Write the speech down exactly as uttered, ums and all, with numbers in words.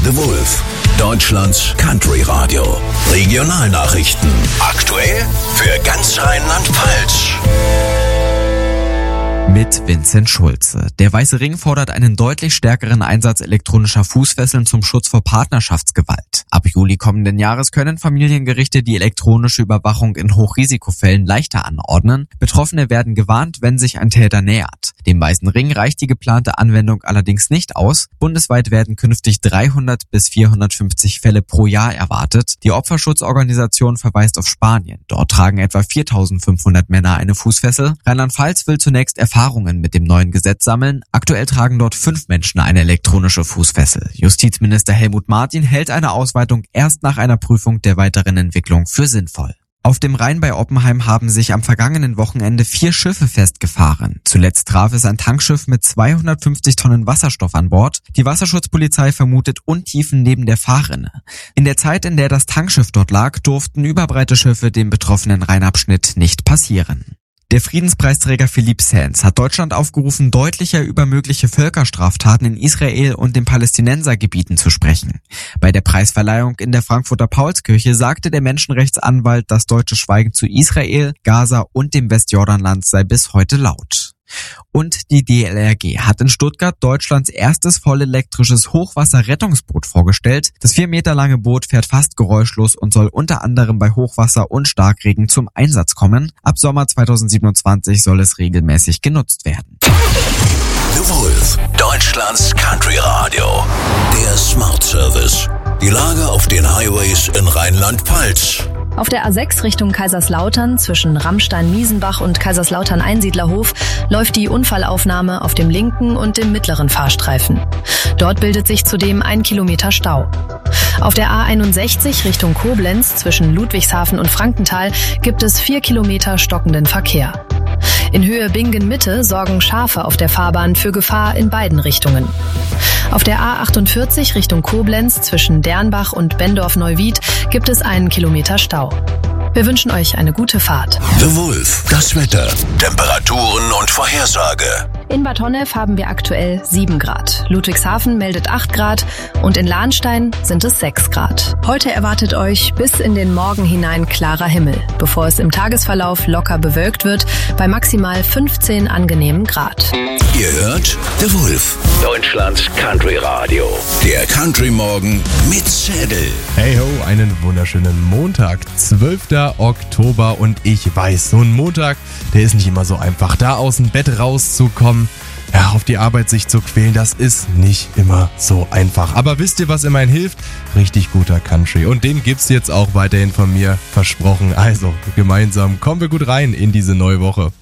The Wolf, Deutschlands Country Radio. Regionalnachrichten. Aktuell für ganz Rheinland-Pfalz. Mit Vincent Schulze. Der Weiße Ring fordert einen deutlich stärkeren Einsatz elektronischer Fußfesseln zum Schutz vor Partnerschaftsgewalt. Ab Juli kommenden Jahres können Familiengerichte die elektronische Überwachung in Hochrisikofällen leichter anordnen. Betroffene werden gewarnt, wenn sich ein Täter nähert. Dem Weißen Ring reicht die geplante Anwendung allerdings nicht aus. Bundesweit werden künftig dreihundert bis vierhundertfünfzig Fälle pro Jahr erwartet. Die Opferschutzorganisation verweist auf Spanien. Dort tragen etwa viertausendfünfhundert Männer eine Fußfessel. Rheinland-Pfalz will zunächst Erfahrungen mit dem neuen Gesetz sammeln. Aktuell tragen dort fünf Menschen eine elektronische Fußfessel. Justizminister Helmut Martin hält eine Ausweitung erst nach einer Prüfung der weiteren Entwicklung für sinnvoll. Auf dem Rhein bei Oppenheim haben sich am vergangenen Wochenende vier Schiffe festgefahren. Zuletzt traf es ein Tankschiff mit zweihundertfünfzig Tonnen Wasserstoff an Bord. Die Wasserschutzpolizei vermutet Untiefen neben der Fahrrinne. In der Zeit, in der das Tankschiff dort lag, durften überbreite Schiffe dem betroffenen Rheinabschnitt nicht passieren. Der Friedenspreisträger Philippe Sands hat Deutschland aufgerufen, deutlicher über mögliche Völkerstraftaten in Israel und den Palästinensergebieten zu sprechen. Bei der Preisverleihung in der Frankfurter Paulskirche sagte der Menschenrechtsanwalt, das deutsche Schweigen zu Israel, Gaza und dem Westjordanland sei bis heute laut. Und die D L R G hat in Stuttgart Deutschlands erstes vollelektrisches Hochwasserrettungsboot vorgestellt. Das vier Meter lange Boot fährt fast geräuschlos und soll unter anderem bei Hochwasser und Starkregen zum Einsatz kommen. Ab Sommer zweitausendsiebenundzwanzig soll es regelmäßig genutzt werden. The Wolf, Deutschlands Country Radio. Der Smart Service. Die Lage auf den Highways in Rheinland-Pfalz. Auf der A sechs Richtung Kaiserslautern zwischen Rammstein-Miesenbach und Kaiserslautern-Einsiedlerhof läuft die Unfallaufnahme auf dem linken und dem mittleren Fahrstreifen. Dort bildet sich zudem ein Kilometer Stau. Auf der A einundsechzig Richtung Koblenz zwischen Ludwigshafen und Frankenthal gibt es vier Kilometer stockenden Verkehr. In Höhe Bingen-Mitte sorgen Schafe auf der Fahrbahn für Gefahr in beiden Richtungen. Auf der A achtundvierzig Richtung Koblenz zwischen Dernbach und Bendorf-Neuwied gibt es einen Kilometer Stau. Wir wünschen euch eine gute Fahrt. The Wolf, das Wetter, Temperaturen und Vorhersage. In Bad Honnef haben wir aktuell sieben Grad. Ludwigshafen meldet acht Grad und in Lahnstein sind es sechs Grad. Heute erwartet euch bis in den Morgen hinein klarer Himmel, bevor es im Tagesverlauf locker bewölkt wird, bei maximal fünfzehn angenehmen Grad. Ihr hört The Wolf, Deutschlands Country Radio. Der Country Morgen mit Zädel. Hey ho, einen wunderschönen Montag, zwölfter Oktober und ich weiß, so ein Montag, der ist nicht immer so einfach. Da aus dem Bett rauszukommen, ja, auf die Arbeit sich zu quälen, das ist nicht immer so einfach. Aber wisst ihr, was immerhin hilft? Richtig guter Country. Und den gibt's jetzt auch weiterhin von mir versprochen. Also, gemeinsam kommen wir gut rein in diese neue Woche.